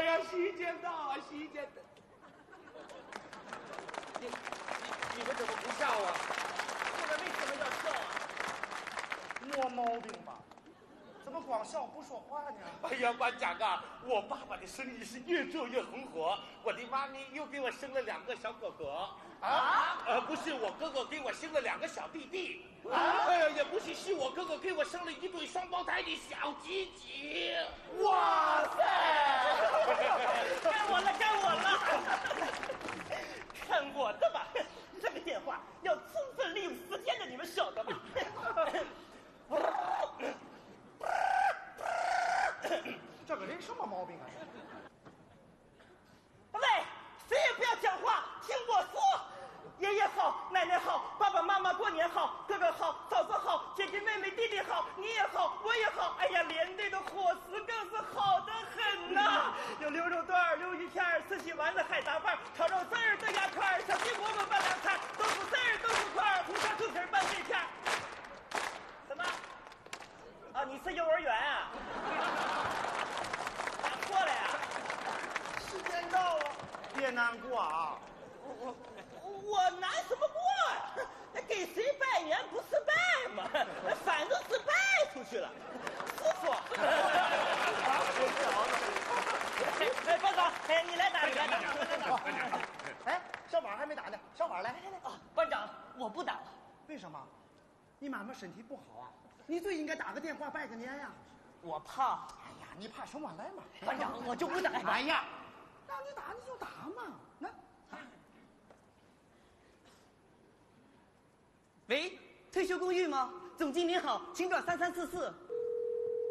呀，席间到啊，席间到。你们怎么不笑啊？ 我们为什么要笑啊？ 没毛病吧？怎么光笑不说话呢？ 哎呀，班长啊，我爸爸的生意是越做越红火，我的妈咪又给我生了2个小哥哥。不是，我哥哥给我生了2个小弟弟。也不是，是我哥哥给我生了1对双胞胎的小鸡鸡。 哇塞！ 该我了，该我了！看我的吧，这个电话要充分利用时间的，你们晓得吗？ 这个人什么毛病啊？ 喂，谁也不要讲话，听我说。爷爷好，奶奶好，爸爸妈妈过年好，哥哥好，嫂子好，姐姐妹妹弟弟好，你也好，我也好。哎呀，连队的伙食更是好得很呐！有牛肉段、溜鱼片、四喜丸子、海杂饭、炒肉丝儿、豆芽块、小鸡饽饽拌凉菜、豆腐丝儿、豆腐块、红烧猪皮拌肺片。什么？啊，你是幼儿园啊？打错了呀？ 时间到了，别难过啊。 我难什么过呀？给谁拜年不是拜吗？反正是拜出去了。师傅，哎，班长，哎，你来打，你来打。 哎，小马还没打呢，小马来。 班长，我不打了。 为什么？你妈妈身体不好啊，你最应该打个电话拜个年呀。 我怕。 哎呀，你怕什么？来嘛。 班长，我就不打。 哎呀，让你打你就打嘛。那。 喂，退休公寓吗？总经理好，请转3344。